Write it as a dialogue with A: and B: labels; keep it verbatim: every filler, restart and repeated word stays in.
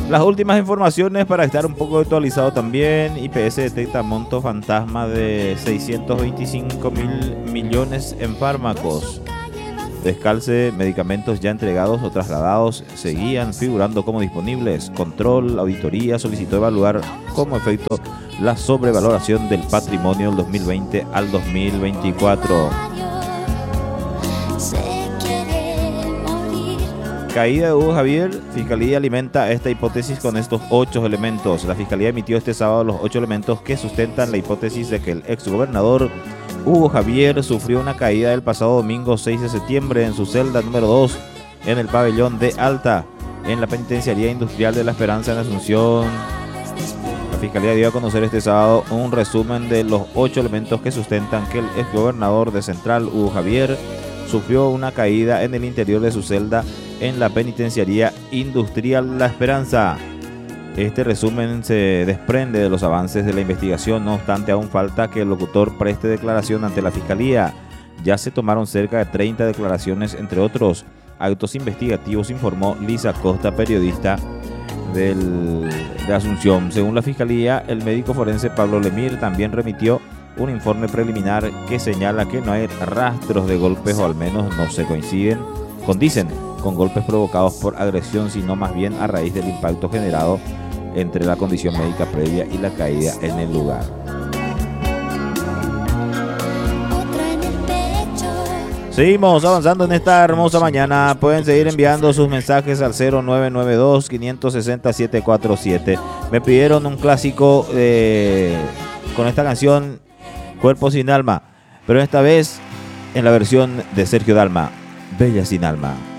A: Las últimas informaciones para estar un poco actualizado también. I P S detecta monto fantasma de seiscientos veinticinco mil millones en fármacos. Descalce, medicamentos ya entregados o trasladados seguían figurando como disponibles. Control, auditoría solicitó evaluar como efecto la sobrevaloración del patrimonio del dos mil veinte al dos mil veinticuatro. Caída de Hugo Javier, Fiscalía alimenta esta hipótesis con estos ocho elementos. La Fiscalía emitió este sábado los ocho elementos que sustentan la hipótesis de que el exgobernador Hugo Javier sufrió una caída el pasado domingo seis de septiembre en su celda número dos en el pabellón de Alta, en la Penitenciaría Industrial de La Esperanza en Asunción. La Fiscalía dio a conocer este sábado un resumen de los ocho elementos que sustentan que el exgobernador de Central, Hugo Javier, sufrió una caída en el interior de su celda en la Penitenciaría Industrial La Esperanza. Este resumen se desprende de los avances de la investigación, no obstante aún falta que el locutor preste declaración ante la Fiscalía. Ya se tomaron cerca de treinta declaraciones, entre otros actos investigativos, informó Lisa Costa, periodista del, de Asunción. Según la Fiscalía, el médico forense Pablo Lemir también remitió un informe preliminar que señala que no hay rastros de golpes, o al menos no se coinciden, condicen con golpes provocados por agresión, sino más bien a raíz del impacto generado entre la condición médica previa y la caída en el lugar. Seguimos avanzando en esta hermosa mañana. Pueden seguir enviando sus mensajes al cero nueve nueve dos, cinco seis cero, siete cuatro siete. Me pidieron un clásico eh, con esta canción, Cuerpo sin alma, pero esta vez en la versión de Sergio Dalma, Bella sin alma.